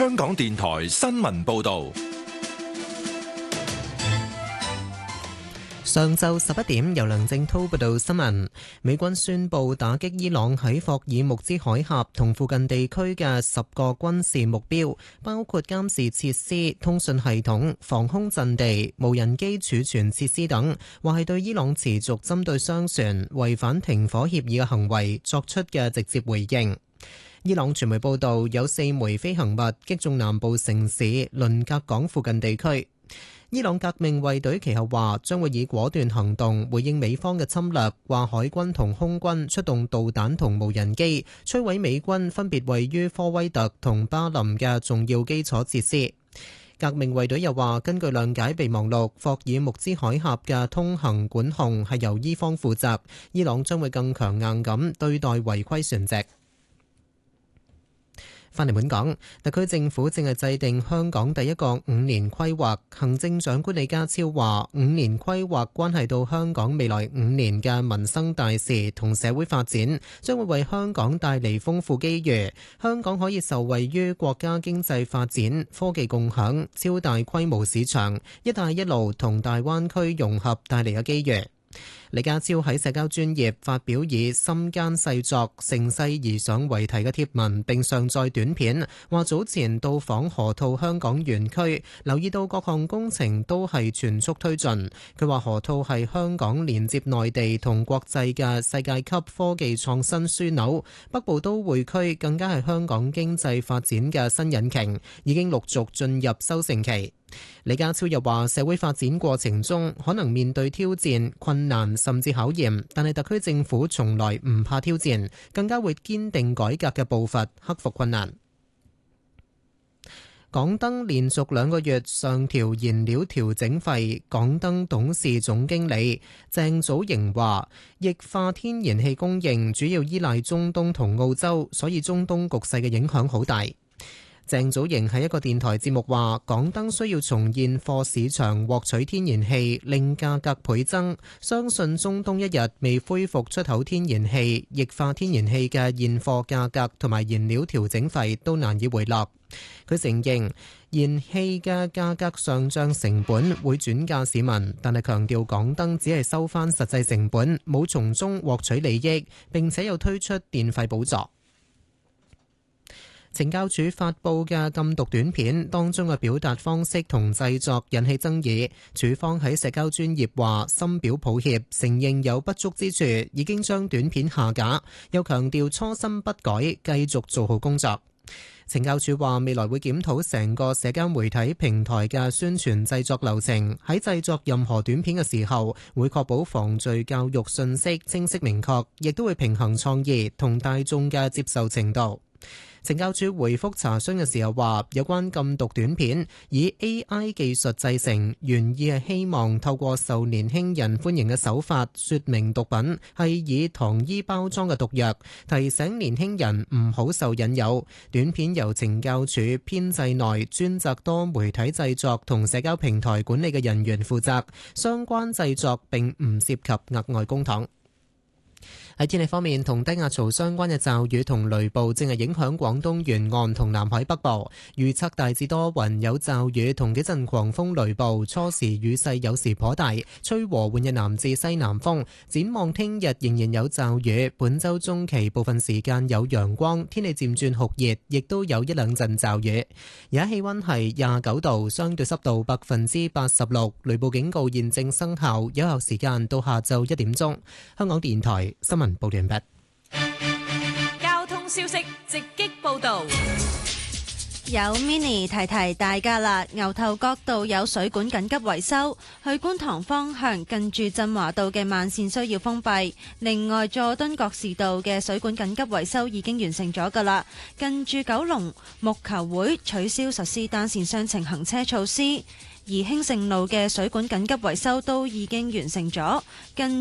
香港電台新聞報道。 上晝11點，由梁正滔報道新聞。美軍宣布打擊伊朗喺霍爾木茲海峽同附近地區嘅10個軍事目標，包括監視設施、通訊系統、防空陣地、無人機儲存設施等，話係對伊朗持續針對商船、違反停火協議嘅行為作出嘅直接回應。伊朗傳媒報道，有4枚飛行物擊中南部城市倫格港附近地區。伊朗革命衛隊其後話將會以果斷行動回應美方嘅侵略，話海軍同空軍出動導彈同無人機摧毀美軍分別位於科威特同巴林嘅重要基礎設施。革命衛隊又話，根據諒解備忘錄，霍爾木茲海峽嘅通行管控係由伊方負責，伊朗將會更強硬咁對待違規船隻。翻嚟本港，特區政府正係制定香港第一個5年規劃。行政長官李家超話，5年規劃關係到香港未來5年嘅民生大事同社會發展，將會為香港帶嚟豐富機遇。香港可以受惠於國家經濟發展、科技共享、超大規模市場、一帶一路同大灣區融合帶嚟嘅機遇。李家超喺社交專頁發表以心間細作、乘勢而上為題嘅貼文，並上載短片，話早前到訪河套香港園區，留意到各項工程都係全速推進。佢話河套係香港連接內地同國際嘅世界級科技創新樞紐，北部都會區更加係香港經濟發展嘅新引擎，已經陸續進入收成期。李家超又話，社會發展過程中可能面對挑戰、困難甚至考驗，但係特區政府從來唔怕挑戰，更加會堅定改革嘅步伐，克服困難。港燈連續2個月上調燃料調整費，港燈董事總經理鄭祖瑩話，液化天然氣供應主要依賴中東同澳洲，所以中東局勢嘅影響好大。鄭祖瑩喺一個電台節目話，港燈需要從現貨市場獲取天然氣，令價格倍增。相信中東一日未恢復出口天然氣、液化天然氣嘅現貨價格同埋燃料調整費都難以回落。佢承認燃氣嘅價格上漲成本會轉嫁市民，但係強調港燈只係收返實際成本，冇從中獲取利益，並且又推出電費補助。懲教署發布嘅禁毒短片當中嘅表達方式同製作引起爭議，署方喺社交專頁話深表抱歉，承認有不足之處，已經將短片下架，又強調初心不改，繼續做好工作。懲教署話未來會檢討成個社交媒體平台嘅宣傳製作流程，喺製作任何短片嘅時候，會確保防罪教育信息清晰明確，亦都會平衡創意同大眾嘅接受程度。懲教署回覆查詢嘅時候話，有關禁毒短片以 AI 技術製成，原意係希望透過受年輕人歡迎嘅手法，說明毒品係以糖衣包裝嘅毒藥，提醒年輕人唔好受引誘。短片由懲教署編製內專責多媒體製作同社交平台管理嘅人員負責，相關製作並唔涉及額外公帑。喺天氣方面，同低壓槽相關嘅驟雨同雷暴正係影響廣東沿岸同南海北部，預測大致多雲有驟雨同幾陣狂風雷暴，初時雨勢有時頗大，吹和緩嘅南至西南風。展望聽日仍然有驟雨，本週中期部分時間有陽光，天氣漸轉酷熱，亦都有一兩陣驟雨。而家氣溫係29度，相對濕度86%，雷暴警告現正生效，有效時間到下晝1點鐘。香港電台新聞報完畢。 交通消息直擊報道。 有 Mini 提提大家啦，牛頭角道有水管緊急維修，去觀塘方向近住振華道嘅慢線需要封閉。另外，佐敦覺士道嘅水管緊急維修已經完成咗噶啦，近住九龍木球會取消實施單線雙程行車措施，而興盛路嘅水管緊急維修都已經完成咗，近